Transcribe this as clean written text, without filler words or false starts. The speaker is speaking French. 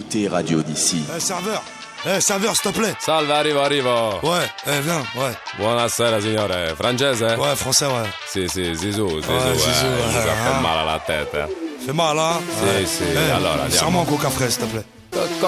écoutez Radio Odyssey. Serveur, s'il te plaît. Salve, arrivo. Ouais, viens, ouais. Buonasera, signore. Francese? Ouais, français, ouais. Sì, Zizou, Zizou, mi fa male alla testa. Fais mal, hein? Sì, allora andiamo. Serre-moi un coca frais, s'il te plaît.